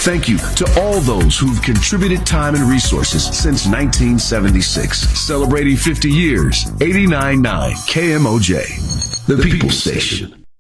Thank you to all those who've contributed time and resources since 1976. Celebrating 50 years, 89.9 KMOJ, the People Station.